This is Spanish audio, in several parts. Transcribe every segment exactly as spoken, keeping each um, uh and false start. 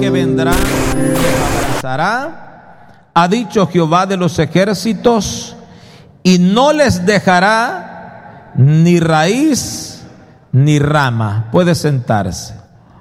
que vendrá les abrazará, ha dicho Jehová de los ejércitos, y no les dejará ni raíz ni rama. Puede sentarse.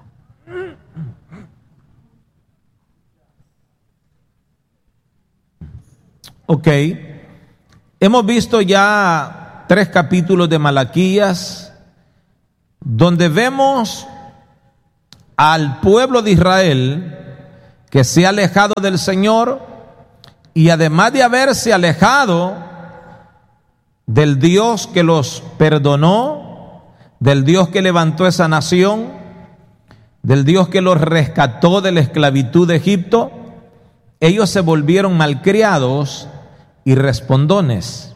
Ok, hemos visto ya tres capítulos de Malaquías, donde vemos al pueblo de Israel que se ha alejado del Señor, y además de haberse alejado del Dios que los perdonó, del Dios que levantó esa nación, del Dios que los rescató de la esclavitud de Egipto, ellos se volvieron malcriados y respondones.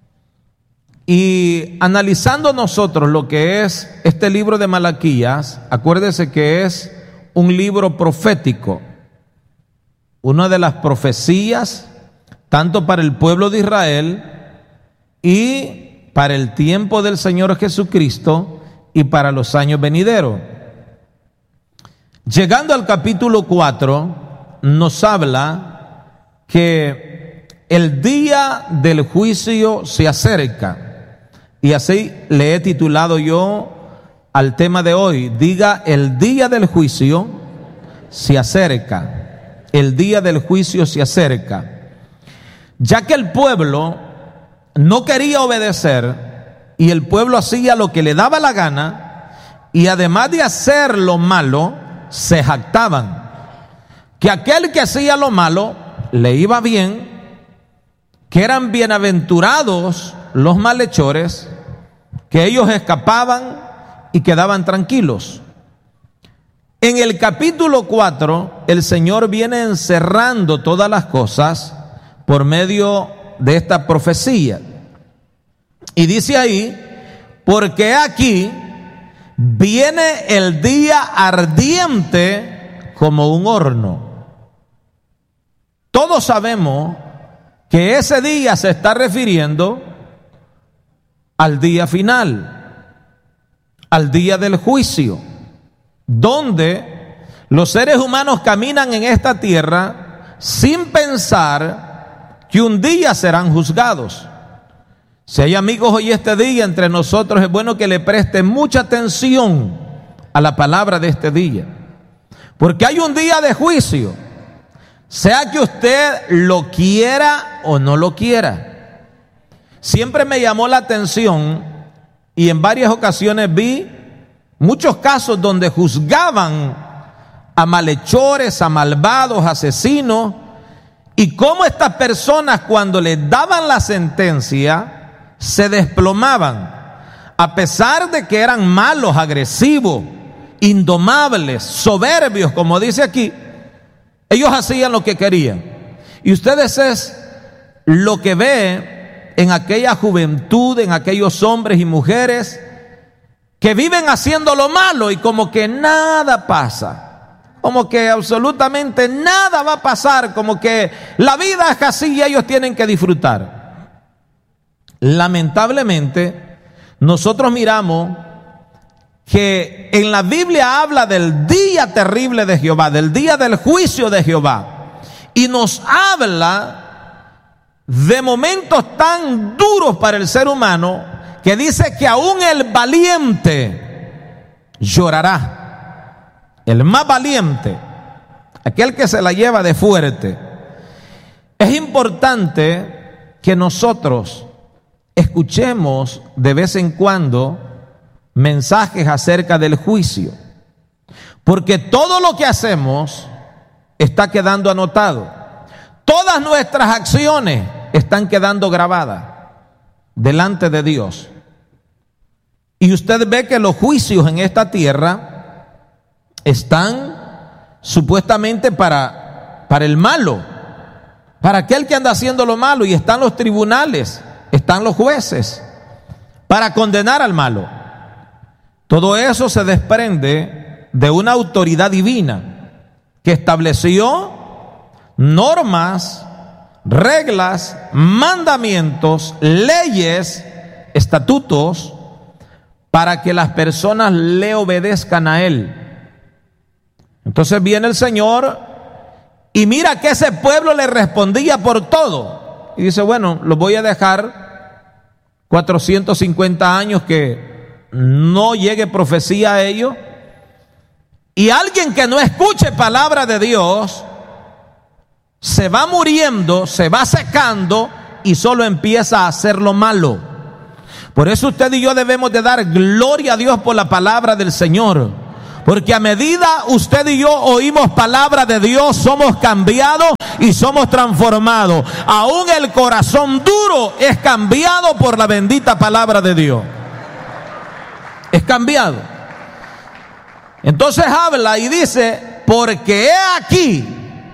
Y analizando nosotros lo que es este libro de Malaquías, acuérdese que es un libro profético, una de las profecías tanto para el pueblo de Israel y para el tiempo del Señor Jesucristo y para los años venideros. Llegando al capítulo cuatro, nos habla que el día del juicio se acerca. Y así le he titulado yo al tema de hoy. Diga: el día del juicio se acerca. El día del juicio se acerca. Ya que el pueblo no quería obedecer, y el pueblo hacía lo que le daba la gana, y además de hacer lo malo, se jactaban que aquel que hacía lo malo le iba bien, que eran bienaventurados los malhechores, que ellos escapaban y quedaban tranquilos. En el capítulo cuatro, el Señor viene encerrando todas las cosas por medio de esta profecía. Y dice ahí: porque aquí viene el día ardiente como un horno. Todos sabemos que ese día se está refiriendo al día final, al día del juicio, donde los seres humanos caminan en esta tierra sin pensar que un día serán juzgados. Si hay amigos hoy este día entre nosotros, es bueno que le presten mucha atención a la palabra de este día, porque hay un día de juicio, sea que usted lo quiera o no lo quiera. Siempre me llamó la atención, y en varias ocasiones vi muchos casos donde juzgaban a malhechores, a malvados, asesinos, y cómo estas personas, cuando les daban la sentencia, se desplomaban, a pesar de que eran malos, agresivos, indomables, soberbios, como dice aquí. Ellos hacían lo que querían. Y ustedes es lo que ve en aquella juventud, en aquellos hombres y mujeres que viven haciendo lo malo y como que nada pasa, como que absolutamente nada va a pasar, como que la vida es así y ellos tienen que disfrutar. Lamentablemente, nosotros miramos que en la Biblia habla del día terrible de Jehová, del día del juicio de Jehová, y nos habla de momentos tan duros para el ser humano, que dice que aún el valiente llorará. El más valiente, aquel que se la lleva de fuerte. Es importante que nosotros escuchemos de vez en cuando mensajes acerca del juicio, porque todo lo que hacemos está quedando anotado. Todas nuestras acciones están quedando grabadas delante de Dios. Y usted ve que los juicios en esta tierra están supuestamente para, para el malo, para aquel que anda haciendo lo malo, y están los tribunales, están los jueces para condenar al malo. Todo eso se desprende de una autoridad divina que estableció normas, reglas, mandamientos, leyes, estatutos, para que las personas le obedezcan a Él. Entonces viene el Señor y mira que ese pueblo le respondía por todo. Y dice, bueno, los voy a dejar cuatrocientos cincuenta años que no llegue profecía a ellos. Y alguien que no escuche palabra de Dios se va muriendo, se va secando y solo empieza a hacer lo malo. Por eso usted y yo debemos de dar gloria a Dios por la palabra del Señor. Porque a medida usted y yo oímos palabra de Dios, somos cambiados y somos transformados. Aún el corazón duro es cambiado por la bendita palabra de Dios. Es cambiado. Entonces habla y dice, porque he aquí,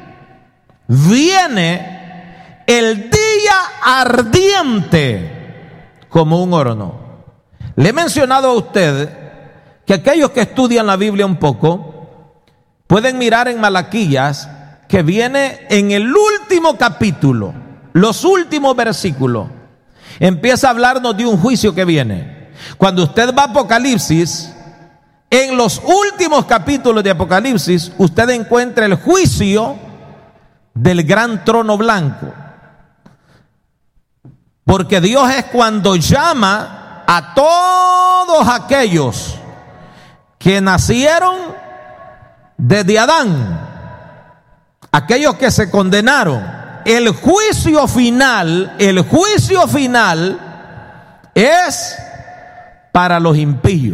viene el día ardiente como un horno. Le he mencionado a usted que aquellos que estudian la Biblia un poco pueden mirar en Malaquías que viene en el último capítulo, los últimos versículos, empieza a hablarnos de un juicio que viene. Cuando usted va a Apocalipsis, en los últimos capítulos de Apocalipsis, usted encuentra el juicio del gran trono blanco. Porque Dios es cuando llama a todos aquellos que nacieron desde Adán, aquellos que se condenaron. El juicio final, el juicio final es para los impíos.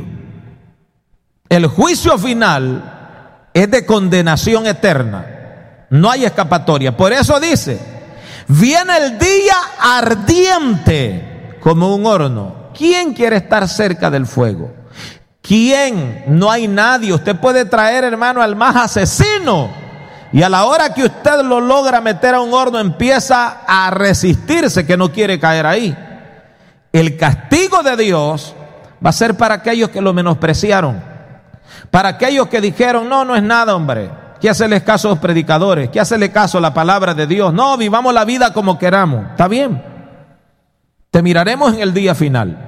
El juicio final es de condenación eterna. No hay escapatoria. Por eso dice, viene el día ardiente como un horno. ¿Quién quiere estar cerca del fuego? ¿Quién? No hay nadie. Usted puede traer, hermano, al más asesino, y a la hora que usted lo logra meter a un horno, empieza a resistirse, que no quiere caer ahí. El castigo de Dios va a ser para aquellos que lo menospreciaron, para aquellos que dijeron, no, no es nada, hombre, que hacerles caso a los predicadores, que hacerle caso a la palabra de Dios. No, vivamos la vida como queramos. Está bien, te miraremos en el día final,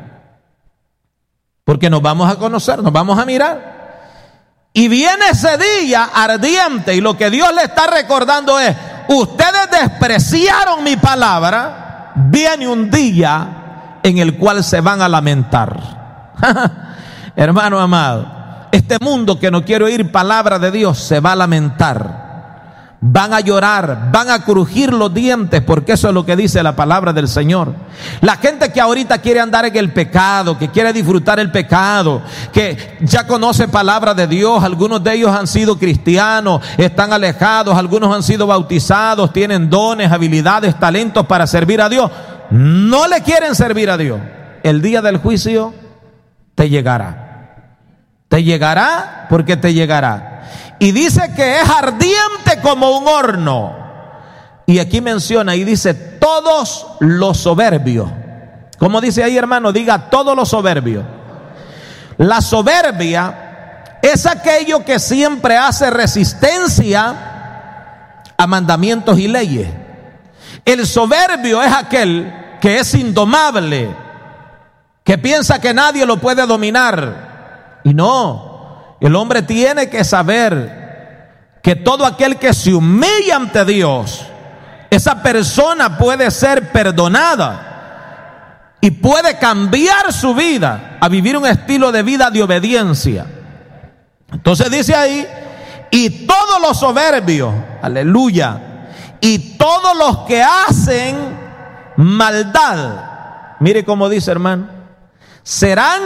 porque nos vamos a conocer, nos vamos a mirar. Y viene ese día ardiente, y lo que Dios le está recordando es, ustedes despreciaron mi palabra, viene un día en el cual se van a lamentar. Hermano amado, este mundo que no quiere oír palabra de Dios se va a lamentar. Van a llorar, van a crujir los dientes, porque eso es lo que dice la palabra del Señor. La gente que ahorita quiere andar en el pecado, que quiere disfrutar el pecado, que ya conoce palabra de Dios, algunos de ellos han sido cristianos, están alejados, algunos han sido bautizados, tienen dones, habilidades, talentos para servir a Dios, no le quieren servir a Dios. El día del juicio te llegará, te llegará porque te llegará. Y dice que es ardiente como un horno. Y aquí menciona y dice todos los soberbios. ¿Cómo dice ahí, hermano? Diga todos los soberbios. La soberbia es aquello que siempre hace resistencia a mandamientos y leyes. El soberbio es aquel que es indomable, que piensa que nadie lo puede dominar. Y no. El hombre tiene que saber que todo aquel que se humilla ante Dios, esa persona puede ser perdonada y puede cambiar su vida a vivir un estilo de vida de obediencia. Entonces dice ahí, y todos los soberbios, aleluya, y todos los que hacen maldad, mire cómo dice, hermano, serán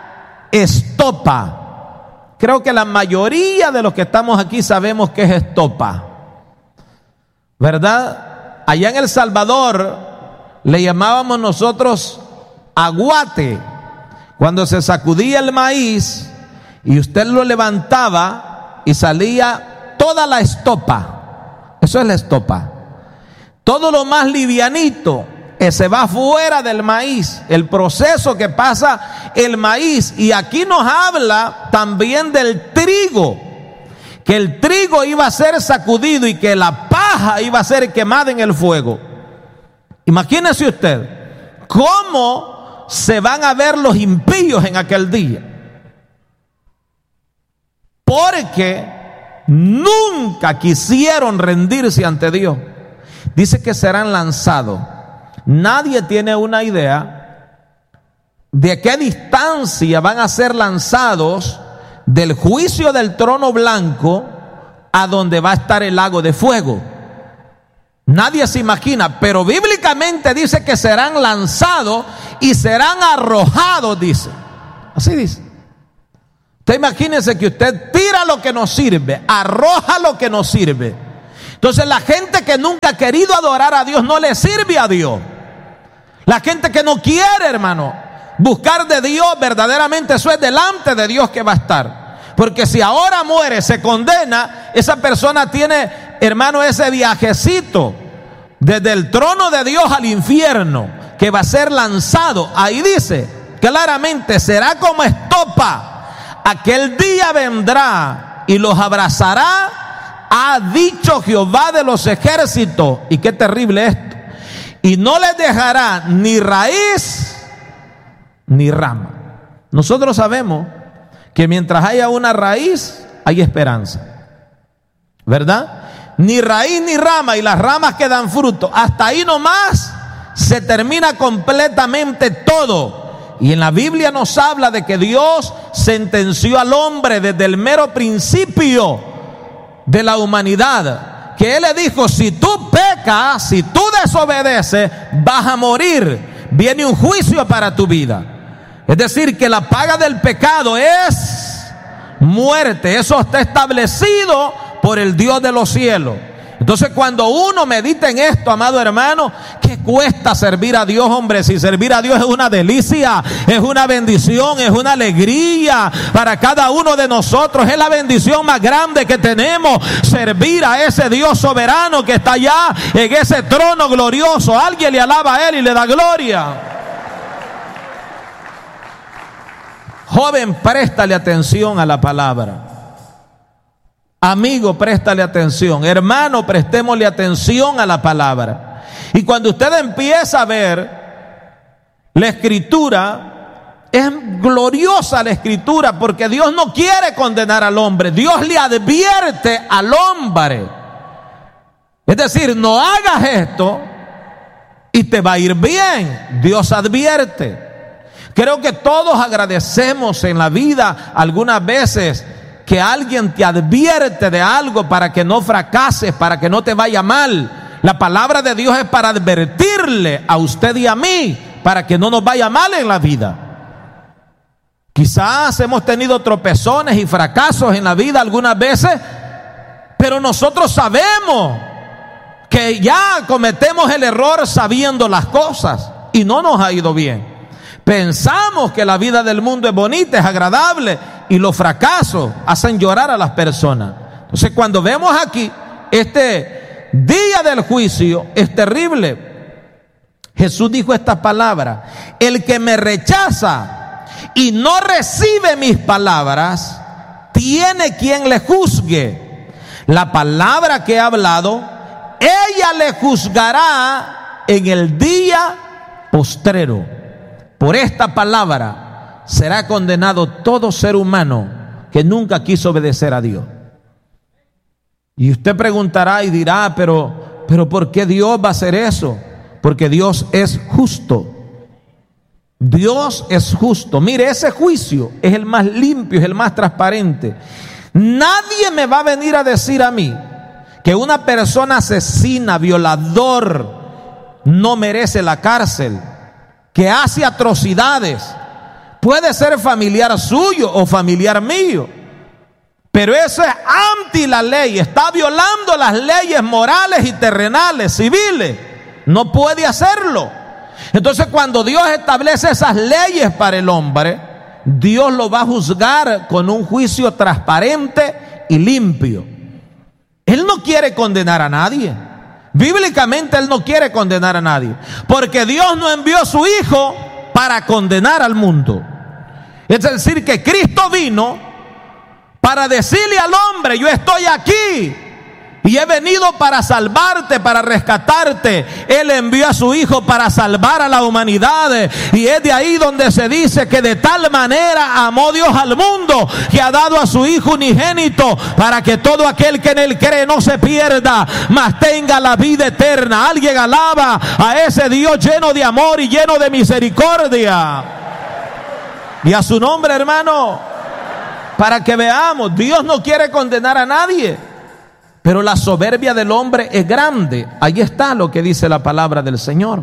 estopa. Creo que la mayoría de los que estamos aquí sabemos qué es estopa, ¿verdad? Allá en El Salvador le llamábamos nosotros aguate, cuando se sacudía el maíz y usted lo levantaba y salía toda la estopa. Eso es la estopa. Todo lo más livianito que se va fuera del maíz, el proceso que pasa el maíz. Y aquí nos habla también del trigo, que el trigo iba a ser sacudido y que la paja iba a ser quemada en el fuego. Imagínese usted cómo se van a ver los impíos en aquel día, porque nunca quisieron rendirse ante Dios, dice que serán lanzados. Nadie tiene una idea de qué distancia van a ser lanzados del juicio del trono blanco a donde va a estar el lago de fuego. Nadie se imagina, pero bíblicamente dice que serán lanzados y serán arrojados, dice. Así dice. Usted imagínese que usted tira lo que nos sirve, arroja lo que nos sirve. Entonces la gente que nunca ha querido adorar a Dios no le sirve a Dios. La gente que no quiere, hermano, buscar de Dios, verdaderamente eso es delante de Dios que va a estar. Porque si ahora muere, se condena, esa persona tiene, hermano, ese viajecito desde el trono de Dios al infierno, que va a ser lanzado. Ahí dice claramente, será como estopa. Aquel día vendrá y los abrazará, ha dicho Jehová de los ejércitos. Y qué terrible esto. Y no les dejará ni raíz ni rama. Nosotros sabemos que mientras haya una raíz, hay esperanza, ¿verdad? Ni raíz ni rama, y las ramas que dan fruto, hasta ahí nomás se termina completamente todo. Y en la Biblia nos habla de que Dios sentenció al hombre desde el mero principio de la humanidad, que Él le dijo: si tú pecas, si tú desobedeces, vas a morir, viene un juicio para tu vida. Es decir, que la paga del pecado es muerte. Eso está establecido por el Dios de los cielos. Entonces, cuando uno medita en esto, amado hermano, ¿qué cuesta servir a Dios, hombre? Si servir a Dios es una delicia, es una bendición, es una alegría para cada uno de nosotros. Es la bendición más grande que tenemos, servir a ese Dios soberano que está allá en ese trono glorioso. Alguien le alaba a Él y le da gloria. Joven, préstale atención a la palabra. Amigo, préstale atención. Hermano, prestémosle atención a la palabra. Y cuando usted empieza a ver la escritura, es gloriosa la escritura, porque Dios no quiere condenar al hombre. Dios le advierte al hombre. Es decir, no hagas esto y te va a ir bien. Dios advierte. Creo que todos agradecemos en la vida algunas veces que alguien te advierte de algo para que no fracases, para que no te vaya mal. La palabra de Dios es para advertirle a usted y a mí, para que no nos vaya mal en la vida. Quizás hemos tenido tropezones y fracasos en la vida algunas veces, pero nosotros sabemos que ya cometemos el error sabiendo las cosas y no nos ha ido bien. Pensamos que la vida del mundo es bonita, es agradable, y los fracasos hacen llorar a las personas. Entonces, cuando vemos aquí este día del juicio, es terrible. Jesús dijo esta palabra: el que me rechaza y no recibe mis palabras, tiene quien le juzgue. La palabra que he hablado, ella le juzgará en el día postrero. Por esta palabra será condenado todo ser humano que nunca quiso obedecer a Dios. Y usted preguntará y dirá, pero, pero ¿por qué Dios va a hacer eso? Porque Dios es justo. Dios es justo. Mire, ese juicio es el más limpio, es el más transparente. Nadie me va a venir a decir a mí que una persona asesina, violador, no merece la cárcel, que hace atrocidades. Puede ser familiar suyo o familiar mío, pero eso es anti la ley, está violando las leyes morales y terrenales, civiles. No puede hacerlo. Entonces, cuando Dios establece esas leyes para el hombre, Dios lo va a juzgar con un juicio transparente y limpio. Él no quiere condenar a nadie. Bíblicamente Él no quiere condenar a nadie, porque Dios no envió a su Hijo para condenar al mundo. Es decir, que Cristo vino para decirle al hombre: yo estoy aquí Y he venido para salvarte, para rescatarte. Él envió a su Hijo para salvar a la humanidad. Y es de ahí donde se dice que de tal manera amó Dios al mundo, que ha dado a su Hijo unigénito, para que todo aquel que en él cree no se pierda, mas tenga la vida eterna. Alguien alaba a ese Dios lleno de amor y lleno de misericordia. Y a su nombre, hermano, para que veamos, Dios no quiere condenar a nadie. Pero la soberbia del hombre es grande. Ahí está lo que dice la palabra del Señor.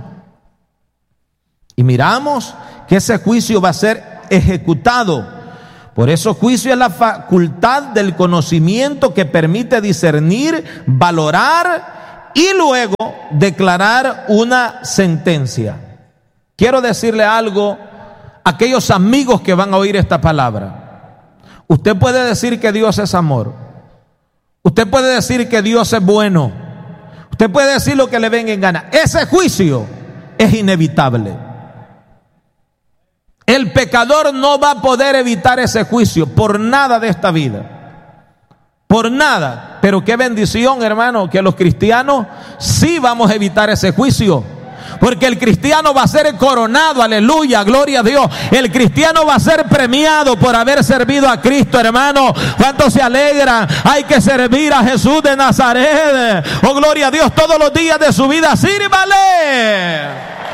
Y miramos que ese juicio va a ser ejecutado. Por eso juicio es la facultad del conocimiento que permite discernir, valorar y luego declarar una sentencia. Quiero decirle algo a aquellos amigos que van a oír esta palabra. Usted puede decir que Dios es amor. Usted puede decir que Dios es bueno. Usted puede decir lo que le venga en gana. Ese juicio es inevitable. El pecador no va a poder evitar ese juicio por nada de esta vida. Por nada. Pero qué bendición, hermano, que los cristianos sí vamos a evitar ese juicio. Porque el cristiano va a ser coronado, aleluya, gloria a Dios. El cristiano va a ser premiado por haber servido a Cristo, hermano. ¿Cuántos se alegran? Hay que servir a Jesús de Nazaret. Oh, gloria a Dios, todos los días de su vida, sírvale.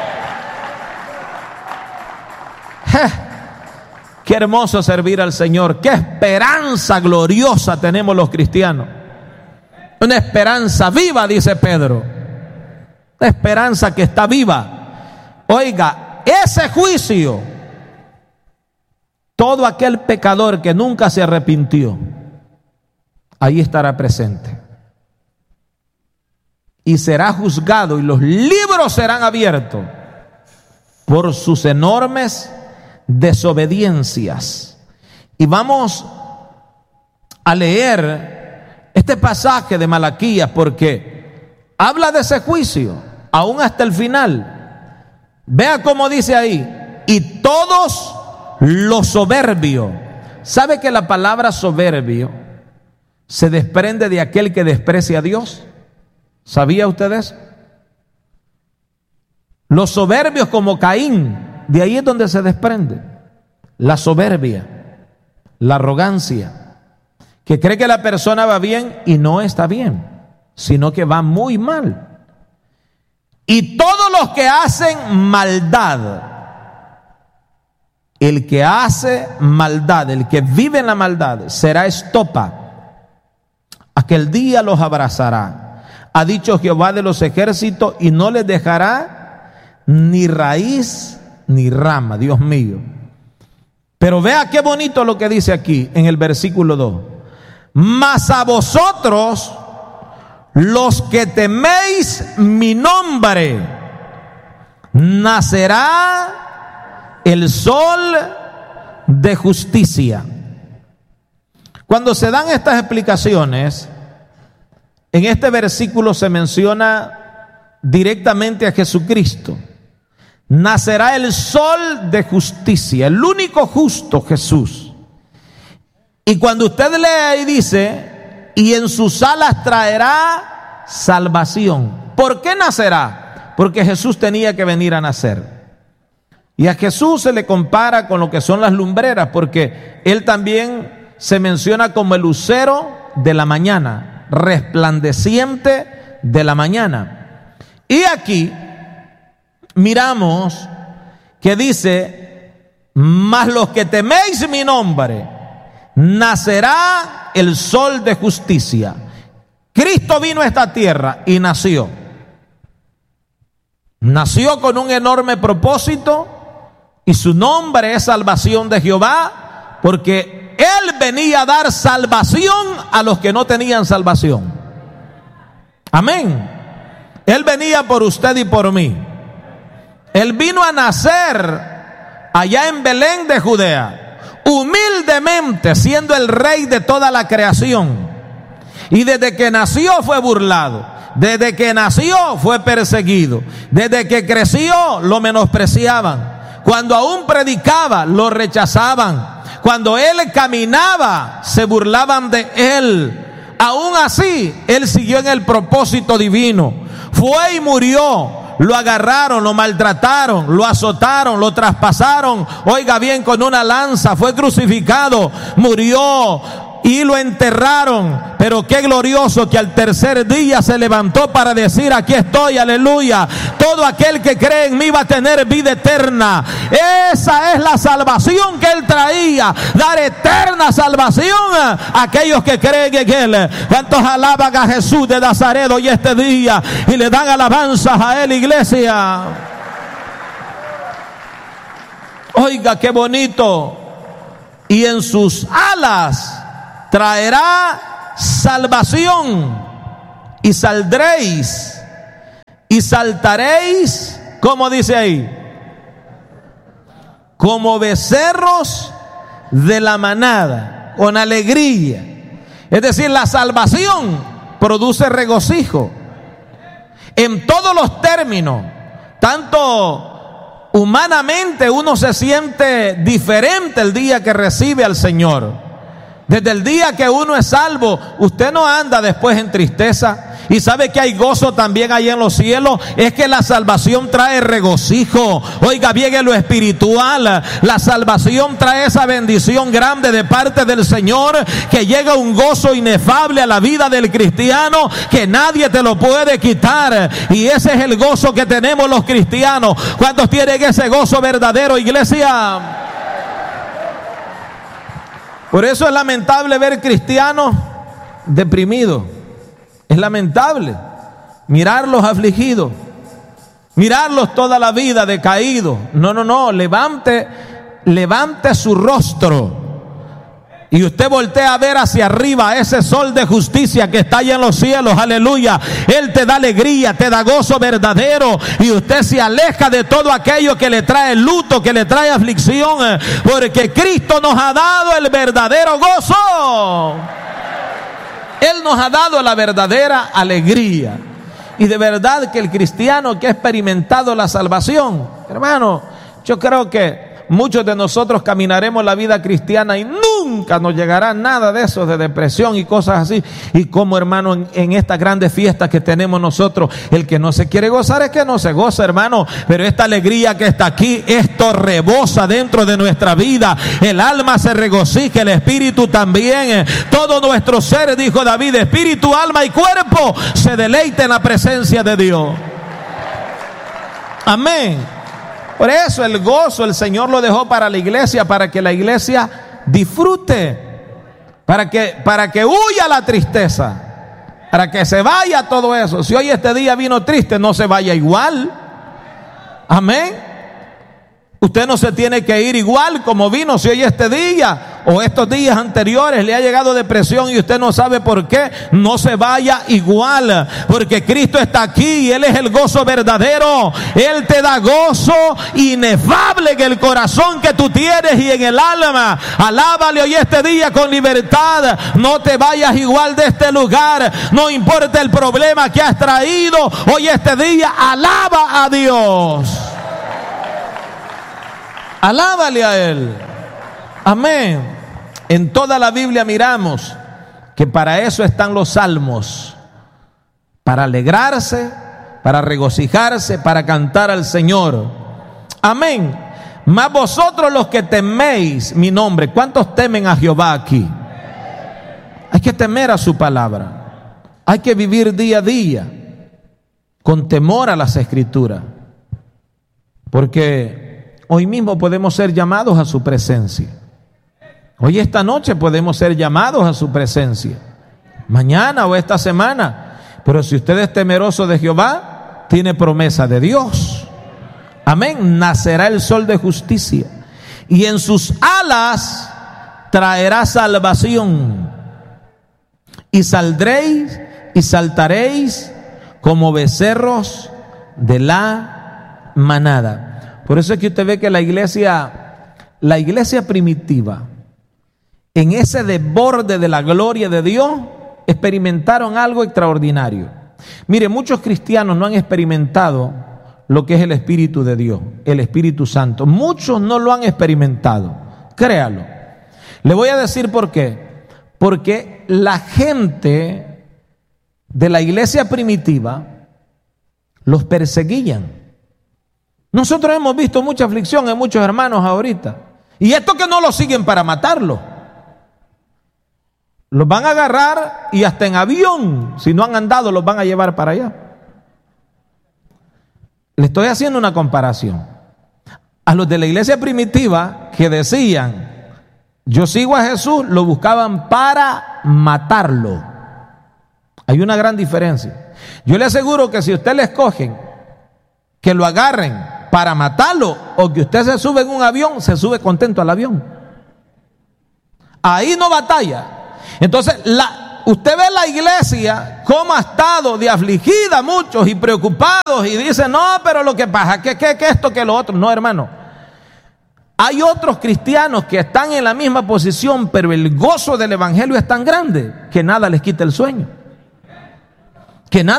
Je, qué hermoso servir al Señor. Qué esperanza gloriosa tenemos los cristianos. Una esperanza viva, dice Pedro. La esperanza que está viva. Oiga, ese juicio, todo aquel pecador que nunca se arrepintió, ahí estará presente. Y será juzgado y los libros serán abiertos por sus enormes desobediencias. Y vamos a leer este pasaje de Malaquías porque habla de ese juicio. Aún hasta el final. Vea cómo dice ahí: y todos los soberbios. ¿Sabe que la palabra soberbio se desprende de aquel que desprecia a Dios? ¿Sabía usted eso? Los soberbios como Caín, de ahí es donde se desprende la soberbia, la arrogancia, que cree que la persona va bien y no está bien, sino que va muy mal. Y todos los que hacen maldad, el que hace maldad, el que vive en la maldad, será estopa. Aquel día los abrazará, ha dicho Jehová de los ejércitos, y no les dejará ni raíz ni rama. Dios mío. Pero vea qué bonito lo que dice aquí en el versículo dos. Mas a vosotros, los que teméis mi nombre, nacerá el sol de justicia. Cuando se dan estas explicaciones, en este versículo se menciona directamente a Jesucristo. Nacerá el sol de justicia, el único justo, Jesús. Y cuando usted lee ahí dice: y en sus alas traerá salvación. ¿Por qué nacerá? Porque Jesús tenía que venir a nacer. Y a Jesús se le compara con lo que son las lumbreras, porque Él también se menciona como el lucero de la mañana, resplandeciente de la mañana. Y aquí miramos que dice: mas los que teméis mi nombre, nacerá el sol de justicia. Cristo vino a esta tierra y nació. Nació con un enorme propósito, y su nombre es salvación de Jehová, porque Él venía a dar salvación a los que no tenían salvación. Amén. Él venía por usted y por mí. Él vino a nacer allá en Belén de Judea, humildemente, siendo el rey de toda la creación. Y desde que nació fue burlado, desde que nació fue perseguido, desde que creció lo menospreciaban. Cuando aún predicaba lo rechazaban. Cuando Él caminaba se burlaban de Él. aún así, él siguió en el propósito divino. Fue y murió. Lo agarraron, lo maltrataron, lo azotaron, lo traspasaron. Oiga bien, con una lanza. Fue crucificado, murió y lo enterraron. Pero qué glorioso que al tercer día se levantó para decir: aquí estoy, aleluya. Todo aquel que cree en mí va a tener vida eterna. Esa es la salvación que él traía, dar eterna salvación a aquellos que creen en él. ¿Cuántos alaban a Jesús de Nazaret hoy este día y le dan alabanzas a él, iglesia? Oiga, qué bonito. Y en sus alas traerá salvación, y saldréis y saltaréis, ¿cómo dice ahí? Como becerros de la manada, con alegría. Es decir, la salvación produce regocijo en todos los términos. Tanto humanamente uno se siente diferente el día que recibe al Señor. Desde el día que uno es salvo, usted no anda después en tristeza. Y sabe que hay gozo también ahí en los cielos. Es que la salvación trae regocijo. Oiga bien, en lo espiritual, la salvación trae esa bendición grande de parte del Señor, que llega un gozo inefable a la vida del cristiano, que nadie te lo puede quitar. Y ese es el gozo que tenemos los cristianos. ¿Cuántos tienen ese gozo verdadero, iglesia? Por eso es lamentable ver cristianos deprimidos. Es lamentable mirarlos afligidos, mirarlos toda la vida decaídos. No, no, no, levante, levante su rostro y usted voltea a ver hacia arriba ese sol de justicia que está allá en los cielos, aleluya. Él te da alegría, te da gozo verdadero, y usted se aleja de todo aquello que le trae luto, que le trae aflicción, porque Cristo nos ha dado el verdadero gozo. Él nos ha dado la verdadera alegría. Y de verdad que el cristiano que ha experimentado la salvación, hermano, yo creo que muchos de nosotros caminaremos la vida cristiana y nunca nos llegará nada de eso, de depresión y cosas así. Y como, hermano, en, en estas grandes fiestas que tenemos nosotros, el que no se quiere gozar es que no se goza, hermano. Pero esta alegría que está aquí, esto rebosa dentro de nuestra vida. El alma se regocija, el espíritu también. Todo nuestro ser, dijo David, espíritu, alma y cuerpo, se deleita en la presencia de Dios. Amén. Por eso el gozo el Señor lo dejó para la iglesia, para que la iglesia disfrute, para que, para que huya la tristeza, para que se vaya todo eso. Si hoy este día vino triste, no se vaya igual. Amén. Usted no se tiene que ir igual como vino. Si hoy este día o estos días anteriores le ha llegado depresión y usted no sabe por qué, no se vaya igual, porque Cristo está aquí y Él es el gozo verdadero. Él te da gozo inefable en el corazón que tú tienes y en el alma. Alábale hoy este día con libertad. No te vayas igual de este lugar, no importa el problema que has traído. Hoy este día alaba a Dios. Alábale a Él. Amén. En toda la Biblia miramos que para eso están los salmos, para alegrarse, para regocijarse, para cantar al Señor. Amén. Mas vosotros los que teméis mi nombre, ¿cuántos temen a Jehová aquí? Hay que temer a su palabra. Hay que vivir día a día con temor a las Escrituras, porque hoy mismo podemos ser llamados a su presencia. Hoy esta noche podemos ser llamados a su presencia. Mañana o esta semana. Pero si usted es temeroso de Jehová, tiene promesa de Dios. Amén. Nacerá el sol de justicia, y en sus alas traerá salvación. Y saldréis y saltaréis como becerros de la manada. Por eso es que usted ve que la iglesia, la iglesia primitiva, en ese desborde de la gloria de Dios, experimentaron algo extraordinario. Mire, muchos cristianos no han experimentado lo que es el Espíritu de Dios, el Espíritu Santo. Muchos no lo han experimentado, créalo. Le voy a decir por qué. Porque la gente de la iglesia primitiva los perseguían. Nosotros hemos visto mucha aflicción en muchos hermanos ahorita. Y esto que no los siguen para matarlos. Los van a agarrar y hasta en avión, si no han andado, los van a llevar para allá. Le estoy haciendo una comparación. A los de la iglesia primitiva que decían, yo sigo a Jesús, lo buscaban para matarlo. Hay una gran diferencia. Yo le aseguro que si usted le escogen que lo agarren para matarlo o que usted se sube en un avión, se sube contento al avión. Ahí no batalla. Entonces, la, usted ve la iglesia cómo ha estado de afligida muchos y preocupados y dice, no, pero lo que pasa, que, que, que esto, que lo otro. No, hermano. Hay otros cristianos que están en la misma posición, pero el gozo del evangelio es tan grande que nada les quita el sueño. Que nada